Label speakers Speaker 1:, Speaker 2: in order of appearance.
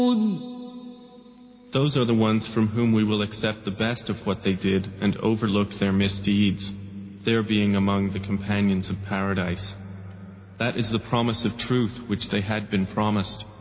Speaker 1: Those are the ones from whom we will accept the best of what they did and overlook their misdeeds, their being among the companions of paradise. That is the promise of truth which they had been promised.